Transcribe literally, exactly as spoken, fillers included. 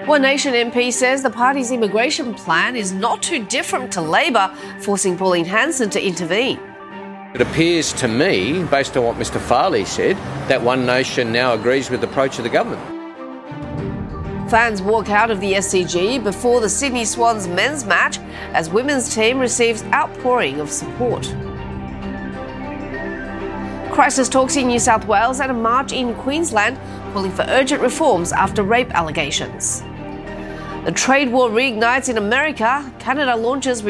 One Nation M P says the party's immigration plan is not too different to Labor, forcing Pauline Hanson to intervene. It appears to me, based on what Mr Farley said, that One Nation now agrees with the approach of the government. Fans walk out of the S C G before the Sydney Swans men's match as women's team receives outpouring of support. Crisis talks in New South Wales and a march in Queensland calling for urgent reforms after rape allegations. The trade war reignites in America. Canada launches